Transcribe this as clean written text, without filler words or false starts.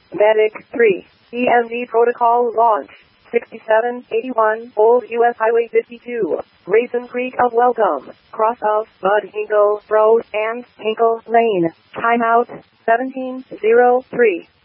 Medic 3. EMD protocol launch. 6781 Old U.S. Highway 52. Raisin Creek of Welcome. Cross of Bud Hinkle Road and Hinkle Lane. Timeout 1703.